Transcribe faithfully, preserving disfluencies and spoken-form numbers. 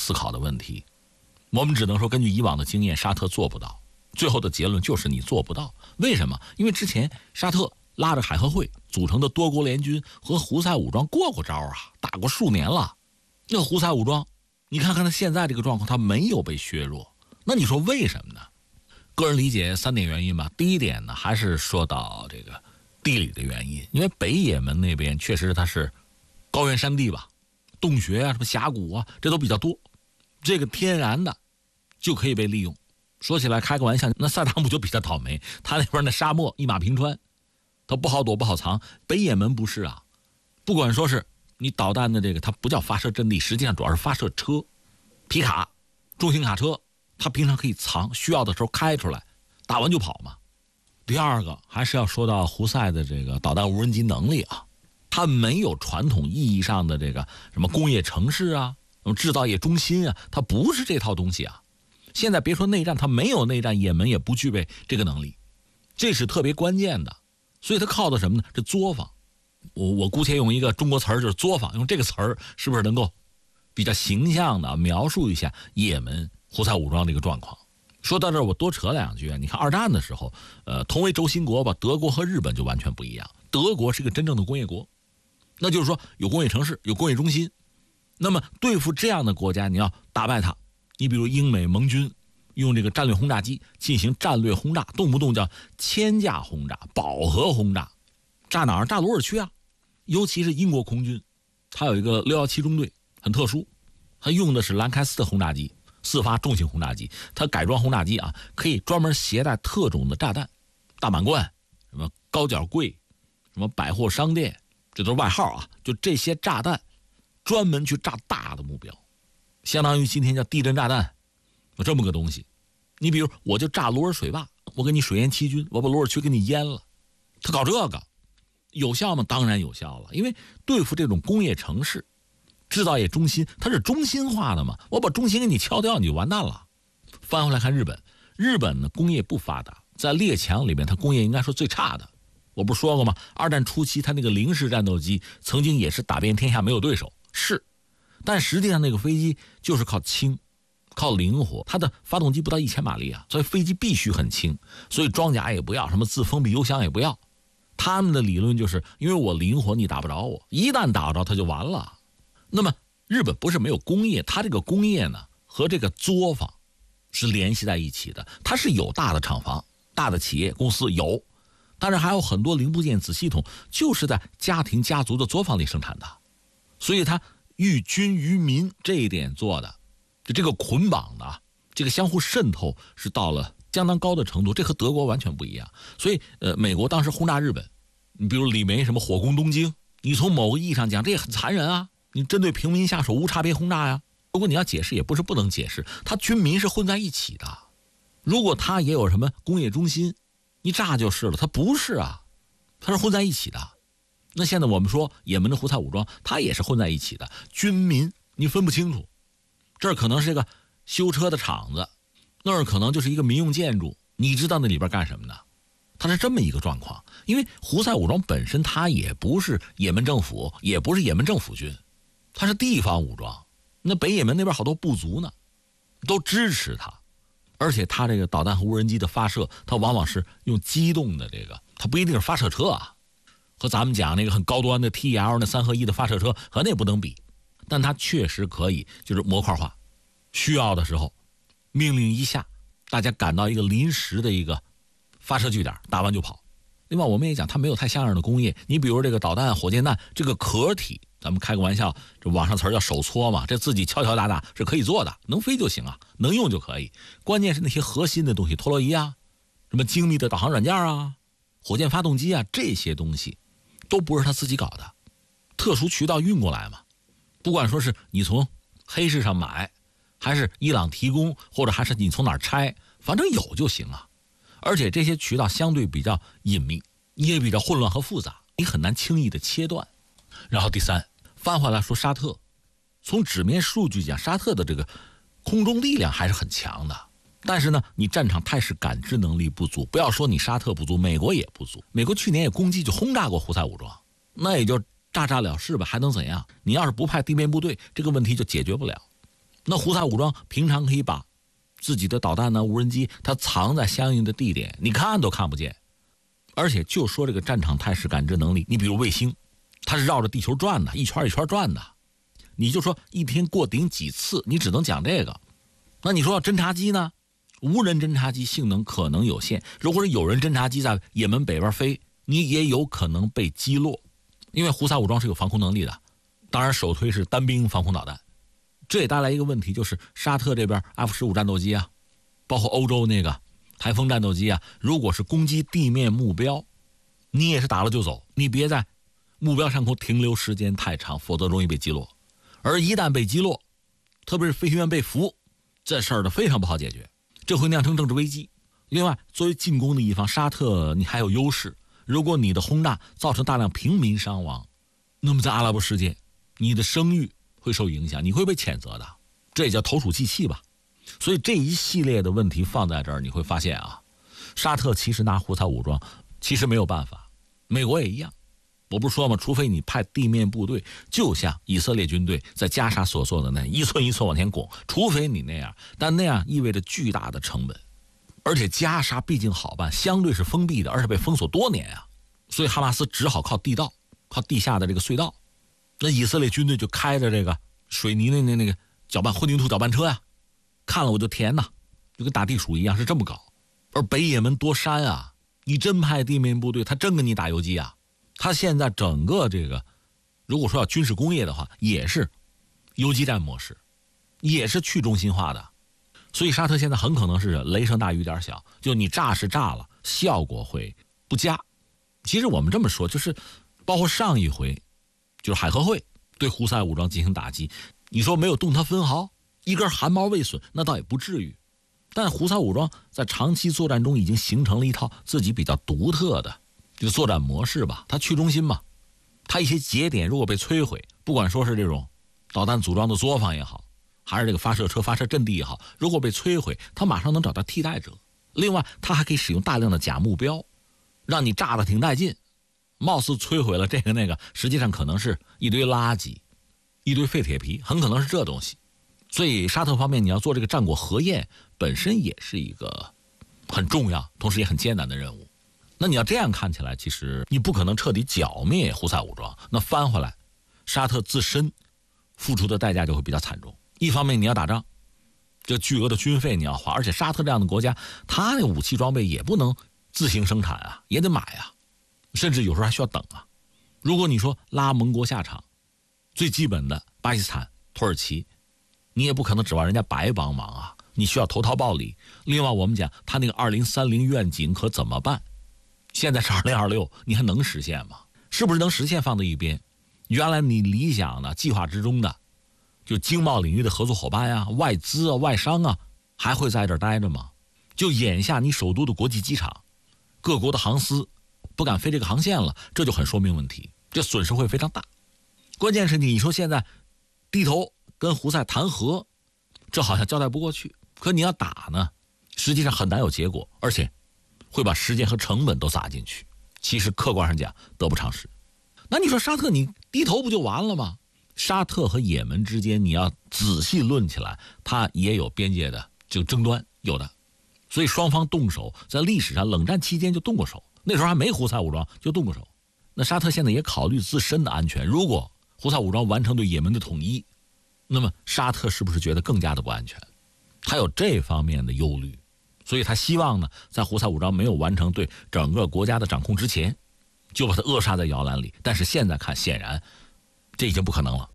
思考的问题。我们只能说根据以往的经验，沙特做不到。最后的结论就是你做不到。为什么？因为之前沙特拉着海合会组成的多国联军和胡塞武装过过招啊，打过数年了。那胡塞武装，你看看他现在这个状况，他没有被削弱。那你说为什么呢？个人理解三点原因吧。第一点呢，还是说到这个地理的原因，因为北也门那边确实它是高原山地吧，洞穴啊、什么峡谷啊，这都比较多，这个天然的就可以被利用。说起来开个玩笑，那萨达姆就比较倒霉，他那边的沙漠一马平川，他不好躲不好藏。北也门不是啊，不管说是你导弹的这个，它不叫发射阵地，实际上主要是发射车、皮卡、重型卡车，它平常可以藏，需要的时候开出来，打完就跑嘛。第二个还是要说到胡塞的这个导弹无人机能力啊，它没有传统意义上的这个什么工业城市啊、什么制造业中心啊，它不是这套东西啊。现在别说内战，它没有内战，也门也不具备这个能力，这是特别关键的。所以它靠的什么呢？这作坊。我我姑且用一个中国词儿，就是作坊，用这个词儿是不是能够比较形象的描述一下也门胡塞武装这个状况？说到这儿，我多扯两句啊。你看二战的时候，呃，同为轴心国吧，德国和日本就完全不一样。德国是一个真正的工业国，那就是说有工业城市，有工业中心。那么对付这样的国家，你要打败它。你比如英美盟军用这个战略轰炸机进行战略轰炸，动不动叫千架轰炸、饱和轰炸，炸哪儿？炸鲁尔区啊！尤其是英国空军，它有一个六一七中队，很特殊，它用的是兰开斯特轰炸机，四发重型轰炸机。它改装轰炸机啊，可以专门携带特种的炸弹，大满贯、什么高脚柜、什么百货商店，这都是外号啊。就这些炸弹，专门去炸大的目标。相当于今天叫地震炸弹，有这么个东西。你比如我就炸鲁尔水坝，我给你水淹七军，我把鲁尔区给你淹了。他搞这个有效吗？当然有效了，因为对付这种工业城市、制造业中心，它是中心化的嘛，我把中心给你敲掉，你就完蛋了。翻回来看日本，日本呢工业不发达，在列强里面它工业应该说最差的。我不是说过吗？二战初期它那个零式战斗机曾经也是打遍天下没有对手，是。但实际上那个飞机就是靠轻，靠灵活，它的发动机不到一千马力啊，所以飞机必须很轻，所以装甲也不要，什么自封闭油箱也不要。他们的理论就是因为我灵活，你打不着我，一旦打着它就完了。那么日本不是没有工业，它这个工业呢和这个作坊是联系在一起的，它是有大的厂房、大的企业公司有，但是还有很多零部件子系统就是在家庭家族的作坊里生产的，所以它寓军于民这一点做的，就这个捆绑的，这个相互渗透是到了相当高的程度，这和德国完全不一样。所以，呃，美国当时轰炸日本，你比如李梅什么火攻东京，你从某个意义上讲，这也很残忍啊！你针对平民下手无差别轰炸呀。如果你要解释，也不是不能解释，他军民是混在一起的。如果他也有什么工业中心，一炸就是了，他不是啊，他是混在一起的。那现在我们说也门的胡塞武装，它也是混在一起的，军民你分不清楚。这儿可能是一个修车的厂子，那儿可能就是一个民用建筑，你知道那里边干什么呢？它是这么一个状况。因为胡塞武装本身它也不是也门政府，也不是也门政府军，它是地方武装。那北也门那边好多部族呢，都支持它，而且它这个导弹和无人机的发射，它往往是用机动的这个，它不一定是发射车啊。和咱们讲那个很高端的 T L 那三合一的发射车和那不能比，但它确实可以就是模块化，需要的时候命令一下，大家赶到一个临时的一个发射据点，打完就跑。另外我们也讲它没有太像样的工业，你比如这个导弹火箭弹这个壳体，咱们开个玩笑，这网上词儿叫手搓嘛，这自己敲敲打打是可以做的，能飞就行啊，能用就可以。关键是那些核心的东西，陀螺仪啊，什么精密的导航软件啊，火箭发动机啊，这些东西都不是他自己搞的，特殊渠道运过来嘛。不管说是你从黑市上买，还是伊朗提供，或者还是你从哪儿拆，反正有就行啊。而且这些渠道相对比较隐秘，也比较混乱和复杂，你很难轻易的切断。然后第三，翻回来说沙特，从纸面数据讲，沙特的这个空中力量还是很强的。但是呢，你战场态势感知能力不足，不要说你沙特不足，美国也不足。美国去年也攻击就轰炸过胡塞武装，那也就炸炸了事吧，还能怎样？你要是不派地面部队，这个问题就解决不了。 那胡塞武装平常可以把自己的导弹呢、无人机，它藏在相应的地点，你看都看不见。而且就说这个战场态势感知能力，你比如卫星，它是绕着地球转的，一圈一圈转的。你就说一天过顶几次，你只能讲这个。那你说侦察机呢？无人侦察机性能可能有限，如果是有人侦察机在也门北边飞，你也有可能被击落，因为胡塞武装是有防空能力的。当然首推是单兵防空导弹。这也带来一个问题，就是沙特这边 F 十五 战斗机啊，包括欧洲那个台风战斗机啊，如果是攻击地面目标，你也是打了就走，你别在目标上空停留时间太长，否则容易被击落。而一旦被击落，特别是飞行员被俘，这事儿呢非常不好解决，这会酿成政治危机。另外，作为进攻的一方，沙特你还有优势，如果你的轰炸造成大量平民伤亡，那么在阿拉伯世界，你的声誉会受影响，你会被谴责的，这也叫投鼠忌器吧。所以这一系列的问题放在这儿，你会发现啊，沙特其实拿胡塞武装其实没有办法，美国也一样。我不是说吗？除非你派地面部队，就像以色列军队在加沙所做的那样，一寸一寸往前拱，除非你那样，但那样意味着巨大的成本。而且加沙毕竟好办，相对是封闭的，而且被封锁多年啊，所以哈马斯只好靠地道，靠地下的这个隧道。那以色列军队就开着这个水泥的那那个搅拌混凝土搅拌车呀、啊，看了我就甜呐，就跟打地鼠一样，是这么搞。而北也门多山啊，你真派地面部队，他真跟你打游击啊。他现在整个这个，如果说要军事工业的话，也是游击战模式，也是去中心化的。所以沙特现在很可能是雷声大雨点小，就你炸是炸了，效果会不佳。其实我们这么说，就是包括上一回就是海合会对胡塞武装进行打击，你说没有动他分毫，一根汗毛未损，那倒也不至于。但胡塞武装在长期作战中已经形成了一套自己比较独特的这个作战模式吧，它去中心嘛，它一些节点如果被摧毁，不管说是这种导弹组装的作坊也好，还是这个发射车发射阵地也好，如果被摧毁，它马上能找到替代者。另外它还可以使用大量的假目标，让你炸得挺带劲，貌似摧毁了这个那个，实际上可能是一堆垃圾，一堆废铁皮，很可能是这东西。所以沙特方面你要做这个战果核验，本身也是一个很重要同时也很艰难的任务。那你要这样看起来，其实你不可能彻底剿灭胡塞武装，那翻回来沙特自身付出的代价就会比较惨重。一方面你要打仗，这巨额的军费你要花，而且沙特这样的国家，它那武器装备也不能自行生产啊，也得买啊，甚至有时候还需要等啊。如果你说拉盟国下场，最基本的巴基斯坦、土耳其，你也不可能指望人家白帮忙啊，你需要投桃报李。另外我们讲他那个二零三零愿景可怎么办？现在是二零二六，你还能实现吗？是不是能实现放在一边？原来你理想的计划之中的就经贸领域的合作伙伴啊、外资啊、外商啊，还会在这儿待着吗？就眼下你首都的国际机场，各国的航司不敢飞这个航线了，这就很说明问题，这损失会非常大。关键是你说现在低头跟胡塞谈和，这好像交代不过去，可你要打呢，实际上很难有结果，而且会把时间和成本都砸进去，其实客观上讲得不偿失。那你说沙特你低头不就完了吗？沙特和也门之间你要仔细论起来，它也有边界的这个争端，有的。所以双方动手，在历史上冷战期间就动过手，那时候还没胡塞武装就动过手。那沙特现在也考虑自身的安全，如果胡塞武装完成对也门的统一，那么沙特是不是觉得更加的不安全？他有这方面的忧虑，所以他希望呢，在胡塞武装没有完成对整个国家的掌控之前，就把它扼杀在摇篮里。但是现在看，显然这已经不可能了。